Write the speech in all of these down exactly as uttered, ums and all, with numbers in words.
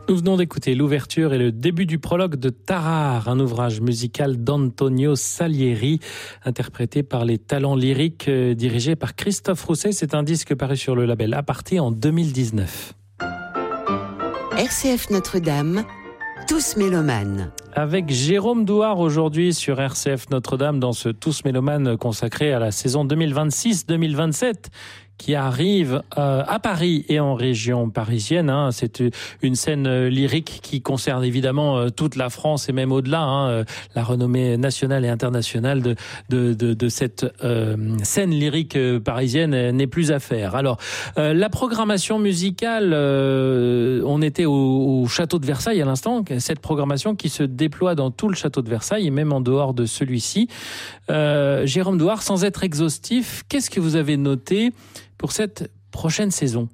Nous venons d'écouter l'ouverture et le début du prologue de Tarare, un ouvrage musical d'Antonio Salieri, interprété par les talents lyriques, euh, dirigé par Christophe Rousset. C'est un disque paru sur le label Aparté en deux mille dix-neuf. R C F Notre-Dame, Tous mélomanes. Avec Jérôme Douard aujourd'hui sur R C F Notre-Dame dans ce Tous mélomanes consacré à la saison deux mille vingt-six deux mille vingt-sept qui arrive euh, à Paris et en région parisienne. Hein. C'est une scène euh, lyrique qui concerne évidemment euh, toute la France et même au-delà. Hein, euh, la renommée nationale et internationale de, de, de, de cette euh, scène lyrique euh, parisienne euh, n'est plus à faire. Alors, euh, la programmation musicale, euh, on était au, au château de Versailles à l'instant. Cette programmation qui se déploie dans tout le château de Versailles et même en dehors de celui-ci. Euh, Jérôme Douard, sans être exhaustif, qu'est-ce que vous avez noté pour cette prochaine saison?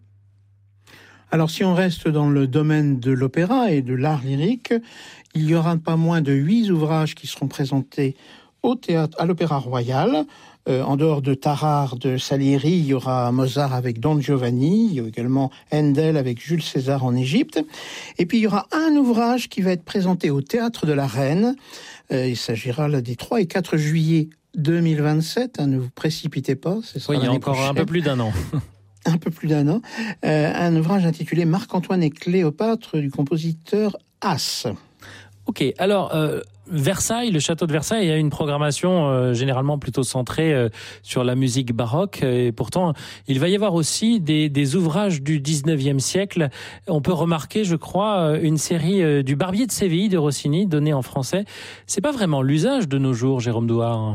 Alors, si on reste dans le domaine de l'opéra et de l'art lyrique, il y aura pas moins de huit ouvrages qui seront présentés au théâtre, à l'Opéra Royal. Euh, en dehors de Tarare de Salieri, il y aura Mozart avec Don Giovanni, il y a également Handel avec Jules César en Égypte. Et puis, il y aura un ouvrage qui va être présenté au Théâtre de la Reine. Euh, il s'agira là des trois et quatre juillet deux mille vingt-sept, hein, ne vous précipitez pas. Ce sera oui, il y a encore prochaine. un peu plus d'un an. un peu plus d'un an. Euh, un ouvrage intitulé Marc-Antoine et Cléopâtre du compositeur Haas. Ok, alors euh, Versailles, le château de Versailles a une programmation euh, généralement plutôt centrée euh, sur la musique baroque. Et pourtant, il va y avoir aussi des, des ouvrages du dix-neuvième siècle. On peut remarquer, je crois, une série euh, du Barbier de Séville de Rossini, donnée en français. C'est pas vraiment l'usage de nos jours, Jérôme Douard.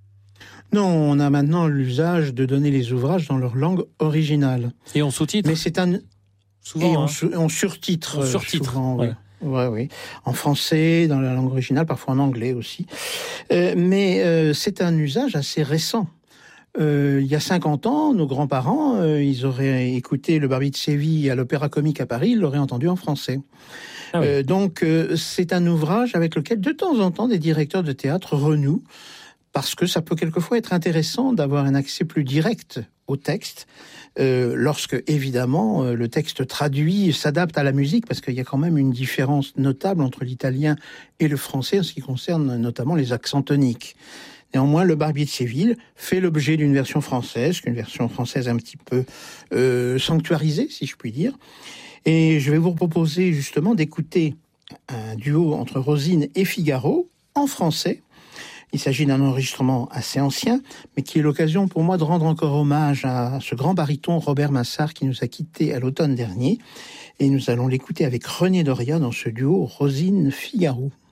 Non, on a maintenant l'usage de donner les ouvrages dans leur langue originale. Et on sous-titre. Mais c'est un... Souvent, Et hein. on, su... on surtitre. On surtitre, souvent, ouais. oui. Ouais, oui. En français, dans la langue originale, parfois en anglais aussi. Euh, mais euh, c'est un usage assez récent. Euh, il y a cinquante ans, nos grands-parents, euh, ils auraient écouté le Barbier de Séville à l'Opéra Comique à Paris, ils l'auraient entendu en français. Ah oui. euh, donc, euh, c'est un ouvrage avec lequel, de temps en temps, des directeurs de théâtre renouent, parce que ça peut quelquefois être intéressant d'avoir un accès plus direct au texte, euh, lorsque, évidemment, euh, le texte traduit s'adapte à la musique, parce qu'il y a quand même une différence notable entre l'italien et le français en ce qui concerne notamment les accents toniques. Néanmoins, le Barbier de Séville fait l'objet d'une version française, une version française un petit peu euh, sanctuarisée, si je puis dire. Et je vais vous proposer justement d'écouter un duo entre Rosine et Figaro en français. Il s'agit d'un enregistrement assez ancien, mais qui est l'occasion pour moi de rendre encore hommage à ce grand baryton Robert Massart qui nous a quittés à l'automne dernier. Et nous allons l'écouter avec René Doria dans ce duo Rosine-Figaro.